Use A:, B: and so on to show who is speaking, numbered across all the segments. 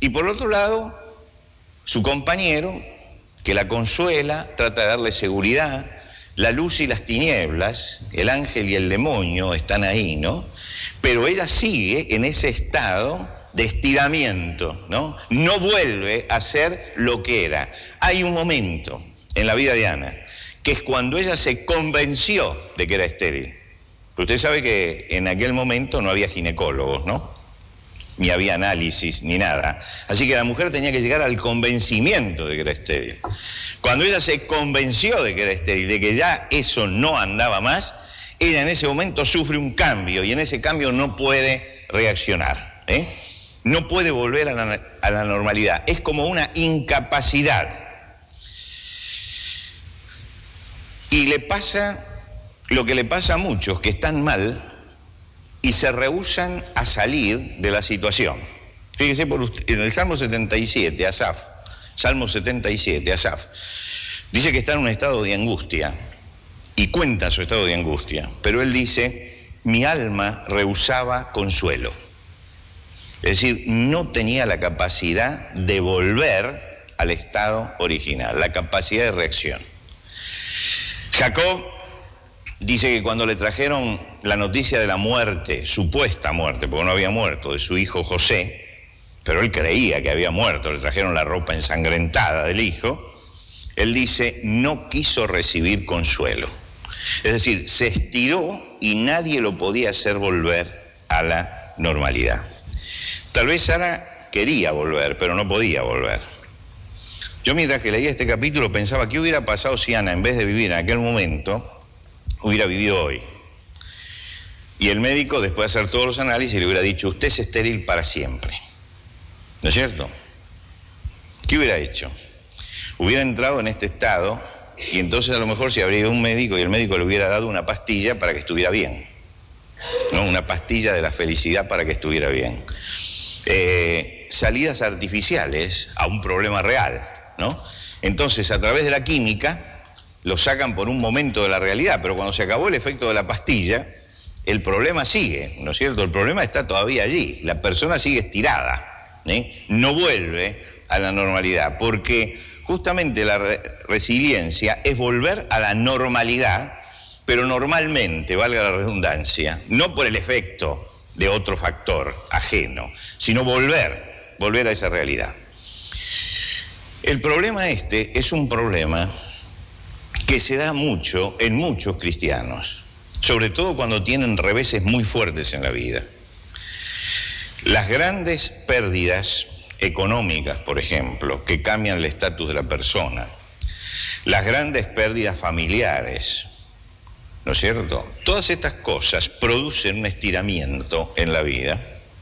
A: Y por otro lado, su compañero, que la consuela, trata de darle seguridad. La luz y las tinieblas, el ángel y el demonio están ahí, ¿no? Pero ella sigue en ese estado de estiramiento, ¿no? No vuelve a ser lo que era. Hay un momento en la vida de Ana, que es cuando ella se convenció de que era estéril. Pero usted sabe que en aquel momento no había ginecólogos, ¿no? Ni había análisis, ni nada. Así que la mujer tenía que llegar al convencimiento de que era estéril. Cuando ella se convenció de que era estéril, de que ya eso no andaba más, ella en ese momento sufre un cambio, y en ese cambio no puede reaccionar, ¿eh? No puede volver a la normalidad. Es como una incapacidad. Y le pasa lo que le pasa a muchos que están mal y se rehúsan a salir de la situación. Fíjese en el Salmo 77, Asaf, dice que está en un estado de angustia y cuenta su estado de angustia, pero él dice: mi alma rehusaba consuelo. Es decir, no tenía la capacidad de volver al estado original, la capacidad de reacción. Jacob dice que cuando le trajeron la noticia de la muerte, supuesta muerte, porque no había muerto, de su hijo José, pero él creía que había muerto, le trajeron la ropa ensangrentada del hijo, él dice: no quiso recibir consuelo. Es decir, se estiró y nadie lo podía hacer volver a la normalidad. Tal vez Sara quería volver, pero no podía volver. Yo mientras que leía este capítulo pensaba: ¿qué hubiera pasado si Ana, en vez de vivir en aquel momento, hubiera vivido hoy? Y el médico, después de hacer todos los análisis, le hubiera dicho: usted es estéril para siempre. ¿No es cierto? ¿Qué hubiera hecho? Hubiera entrado en este estado, y entonces a lo mejor se habría ido un médico y el médico le hubiera dado una pastilla para que estuviera bien, ¿no? Una pastilla de la felicidad para que estuviera bien. Salidas artificiales a un problema real, ¿no? Entonces, a través de la química, lo sacan por un momento de la realidad, pero cuando se acabó el efecto de la pastilla, el problema sigue, ¿no es cierto? El problema está todavía allí, la persona sigue estirada, ¿eh? No vuelve a la normalidad, porque justamente la resiliencia es volver a la normalidad, pero normalmente, valga la redundancia, no por el efecto de otro factor ajeno, sino volver a esa realidad. El problema es un problema que se da mucho en muchos cristianos, sobre todo cuando tienen reveses muy fuertes en la vida. Las grandes pérdidas económicas, por ejemplo, que cambian el estatus de la persona, las grandes pérdidas familiares, ¿no es cierto? Todas estas cosas producen un estiramiento en la vida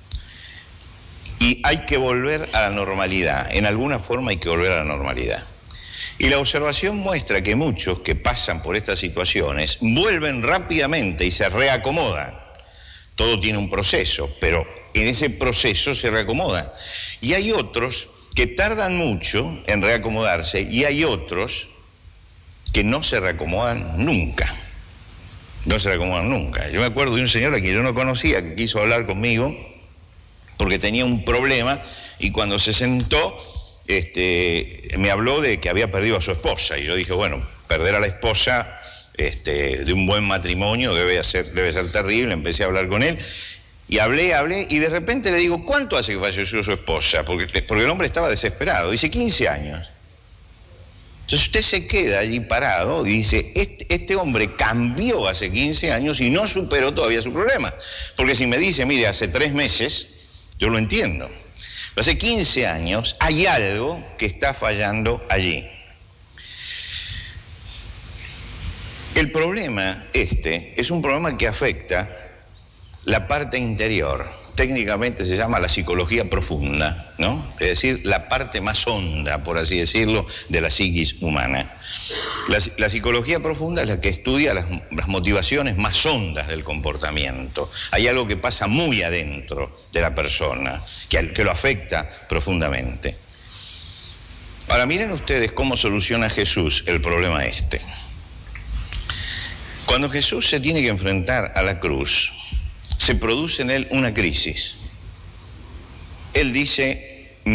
A: y hay que volver a la normalidad. En alguna forma hay que volver a la normalidad. Y la observación muestra que muchos que pasan por estas situaciones vuelven rápidamente y se reacomodan. Todo tiene un proceso, pero en ese proceso se reacomodan. Y hay otros que tardan mucho en reacomodarse y hay otros que no se reacomodan nunca. No se reacomodan nunca. Yo me acuerdo de un señor a quien yo no conocía que quiso hablar conmigo porque tenía un problema y cuando se sentó me habló de que había perdido a su esposa y yo dije, bueno, perder a la esposa de un buen matrimonio debe ser terrible. Empecé a hablar con él y hablé y de repente le digo, ¿cuánto hace que falleció su esposa? Porque el hombre estaba desesperado. Dice, 15 años. Entonces usted se queda allí parado y dice, este hombre cambió hace 15 años y no superó todavía su problema. Porque si me dice, mire, hace 3 meses, yo lo entiendo. Pero hace 15 años hay algo que está fallando allí. El problema es un problema que afecta la parte interior. Técnicamente se llama la psicología profunda, ¿no? Es decir, la parte más honda, por así decirlo, de la psiquis humana. La psicología profunda es la que estudia las motivaciones más hondas del comportamiento. Hay algo que pasa muy adentro de la persona, que lo afecta profundamente. Ahora miren ustedes cómo soluciona Jesús el problema Cuando Jesús se tiene que enfrentar a la cruz, se produce en él una crisis. Él dice,